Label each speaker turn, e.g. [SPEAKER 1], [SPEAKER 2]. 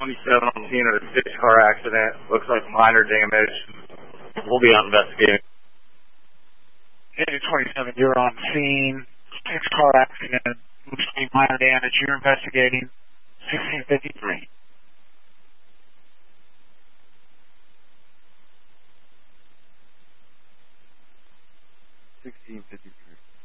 [SPEAKER 1] 27 on the scene of a 6-car accident. Looks like minor damage. We'll be out investigating.
[SPEAKER 2] Engine 27, you're on scene. 6-car accident. Looks to be minor damage. You're investigating. 1653.
[SPEAKER 3] $16.53.